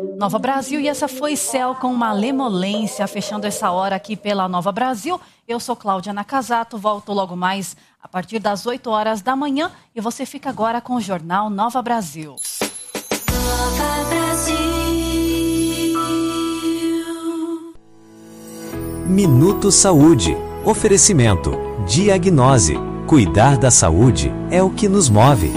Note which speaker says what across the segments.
Speaker 1: Nova Brasil, e essa foi Céu com Malemolência, fechando essa hora aqui pela Nova Brasil. Eu sou Cláudia Nakazato, volto logo mais a partir das 8 horas da manhã e você fica agora com o Jornal Nova Brasil.
Speaker 2: Nova Brasil.
Speaker 3: Minuto Saúde. Oferecimento. Diagnose. Cuidar da saúde é o que nos move.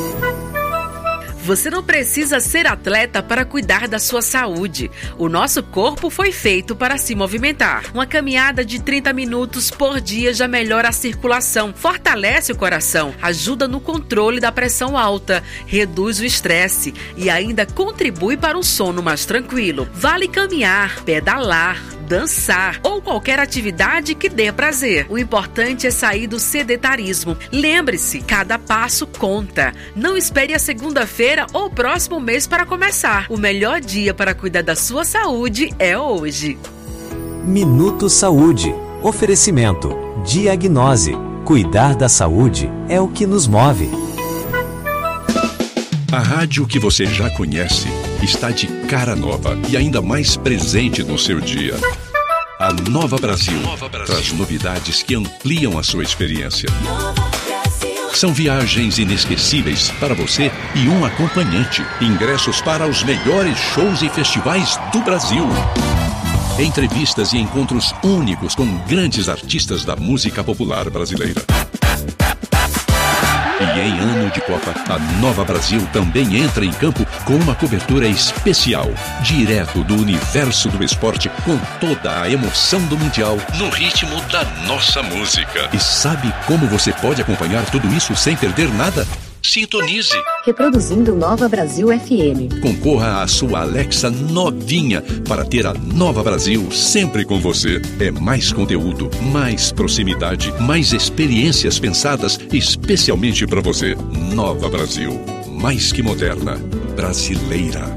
Speaker 4: Você não precisa ser atleta para cuidar da sua saúde. O nosso corpo foi feito para se movimentar. Uma caminhada de 30 minutos por dia já melhora a circulação, fortalece o coração, ajuda no controle da pressão alta, reduz o estresse e ainda contribui para um sono mais tranquilo. Vale caminhar, pedalar, dançar ou qualquer atividade que dê prazer. O importante é sair do sedentarismo. Lembre-se, cada passo conta. Não espere a segunda-feira ou o próximo mês para começar. O melhor dia para cuidar da sua saúde é hoje.
Speaker 3: Minuto Saúde. Oferecimento. Diagnose. Cuidar da saúde é o que nos move.
Speaker 5: A rádio que você já conhece está de cara nova e ainda mais presente no seu dia. A Nova Brasil traz novidades que ampliam a sua experiência. São viagens inesquecíveis para você e um acompanhante. Ingressos para os melhores shows e festivais do Brasil. Entrevistas e encontros únicos com grandes artistas da música popular brasileira. E em ano de Copa, a Nova Brasil também entra em campo com uma cobertura especial, direto do universo do esporte, com toda a emoção do Mundial, no ritmo da nossa música. E sabe como você pode acompanhar tudo isso sem perder nada? Sintonize.
Speaker 6: Reproduzindo Nova Brasil FM.
Speaker 5: Concorra à sua Alexa novinha para ter a Nova Brasil sempre com você. É mais conteúdo, mais proximidade, mais experiências pensadas especialmente para você. Nova Brasil, mais que moderna, brasileira.